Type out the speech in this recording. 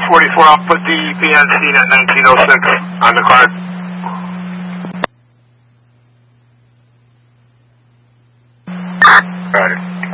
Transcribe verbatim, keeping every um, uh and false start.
forty-four, I'll put the B N C at nineteen oh six on the card. Got it.